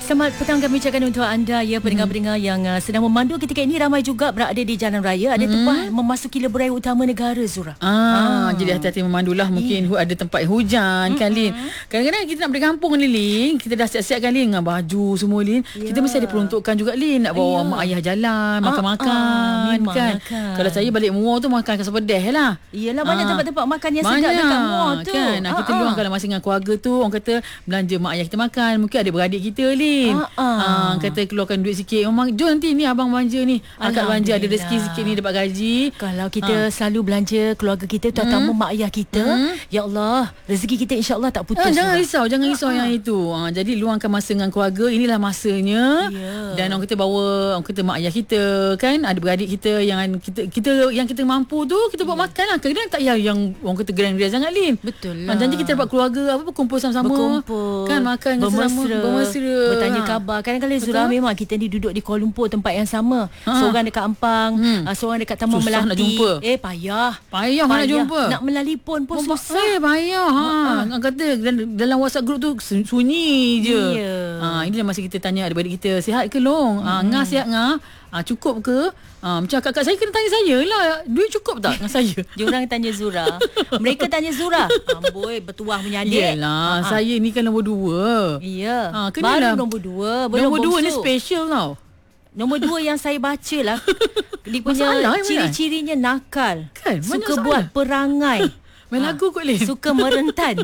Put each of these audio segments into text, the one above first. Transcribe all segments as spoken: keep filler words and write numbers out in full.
Selamat petang kami ucapkan untuk anda ya pendengar-pendengar yang uh, sedang memandu ketika ini. Ramai juga berada di jalan raya. Ada Mm-hmm. tempat memasuki lebuh raya utama negara, Zura. Ah, ah. Jadi hati-hati memandulah. Mungkin yeah. ada tempat hujan, mm-hmm. kan Lin. Kadang-kadang kita nak pergi kampung ni Lin, kita dah siap-siap kan Lin dengan baju semua Lin. Yeah. Kita mesti ada peruntukan juga Lin, nak bawa yeah. mak ayah jalan, makan-makan ah, ah, kan. Makan. Kalau saya balik Muar tu makan kasar pedas lah. Iyalah, banyak ah. tempat-tempat makan yang banyak. sedap dekat Muar tu Kan. Nah, kita ah, luang ah. kalau masih dengan keluarga tu, orang kata belanja mak ayah kita makan. Mungkin ada beradik kita Lin. Ah, ah. Ah, kata keluarkan duit sikit. Memang jom nanti ni abang belanja ni. Akak belanja ada rezeki sikit ni dapat gaji. Kalau kita ah. selalu belanja keluarga kita, terutama hmm. mak ayah kita, hmm. ya Allah, rezeki kita insya-Allah tak putus. Ah, jangan risau, jangan risau ah. yang itu. Ah, jadi luangkan masa dengan keluarga, inilah masanya. Yeah. Dan orang kata bawa, orang kata mak ayah kita kan, ada beradik kita yang kita kita yang kita mampu tu kita buat yeah. makan lah. Kadang-kadang tak payah yang orang kata grand-grand sangat Lin. Betul lah. Ah, janji kita dapat keluarga apa berkumpul sama-sama. Berkumpul. Kan makan bersama, bermesra. Bertanya ha. khabar. Kadang-kadang Zura, memang kita ni duduk di Kuala Lumpur, tempat yang sama. Ha. Seorang dekat Ampang, hmm. seorang dekat Taman susah Melati. Nak jumpa. Eh payah. Payah, payah nak jumpa. Nak melalipun pun oh, susah. Eh payah. Ha. Ha. Kata dalam WhatsApp group tu sunyi je. Ya. Ha, ini dah masa kita tanya adik-adik kita, sihat ke Long? Ha, hmm. Ngah sihat ngah? Ha, cukup ke? Ha, macam kakak saya kena tanya saya lah, duit cukup tak dengan saya? Diorang tanya Zura. Mereka tanya Zura. Amboi, bertuah punya adik. Yelah, ha. saya ni kan nombor dua. Ya. Ha, baru nombor dua. Belum nombor dua bongsu. Ni special tau. Nombor dua yang saya baca lah. Dia punya ciri-cirinya nakal. Kan? Suka masalah. Buat perangai. Main ha. lagu kot Lin. Suka merentan.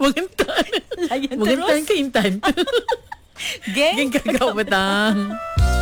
Merentan. Merentan ke Intan? Geng. Geng Kakak Petang.